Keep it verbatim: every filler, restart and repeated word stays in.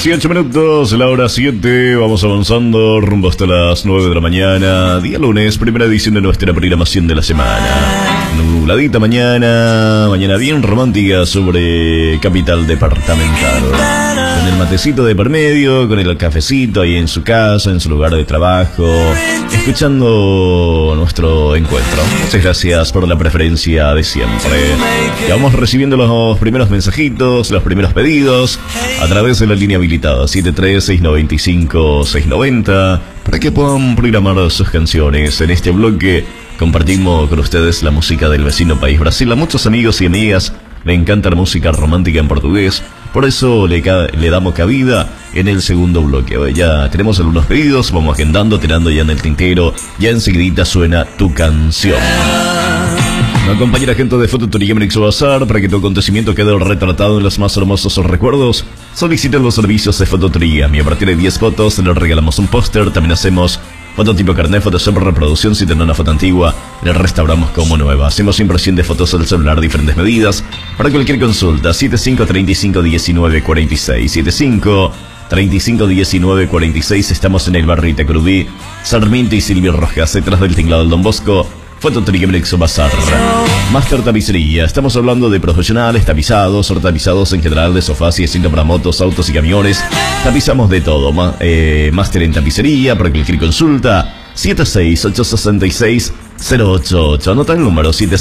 dieciocho minutos, la hora siete, vamos avanzando rumbo hasta las nueve de la mañana, día lunes, primera edición de nuestra programación de la semana. Nubladita mañana, mañana bien romántica sobre Capital Departamental. Con el matecito de por medio, con el cafecito ahí en su casa, en su lugar de trabajo, escuchando nuestro encuentro. Muchas gracias por la preferencia de siempre. Ya vamos recibiendo los primeros mensajitos, los primeros pedidos a través de la línea habilitada siete tres seis nueve cinco seis nueve cero para que puedan programar sus canciones. En este bloque compartimos con ustedes la música del vecino país Brasil. A muchos amigos y amigas le encanta la música romántica en portugués, por eso le, le damos cabida en el segundo bloque. Hoy ya tenemos algunos pedidos, vamos agendando, tirando ya en el tintero. Ya enseguidita suena tu canción. Me acompaña la gente de Fototuría Mix Bazar para que tu acontecimiento quede retratado en los más hermosos recuerdos. Soliciten los servicios de Fototuría. A partir de diez fotos le regalamos un póster. También hacemos fototipo carnet, Photoshop, reproducción. Si tienen una foto antigua, le restauramos como nueva. Hacemos impresión de fotos del celular, diferentes medidas. Para cualquier consulta, siete cinco tres cinco uno nueve cuatro seis. siete cinco tres cinco uno nueve cuatro seis. Estamos en el barrio Itacurubí, Sarmiento y Silvio Rojas, detrás del tinglado del Don Bosco. Fototuría Mix Bazar. Master Tapicería. Estamos hablando de profesionales, tapizados, tapizados en general de sofás y asientos para motos, autos y camiones. Tapizamos de todo. Ma eh, Master en tapicería. Para cualquier consulta, siete seis ocho seis seis cero ocho ocho. Anota el número siete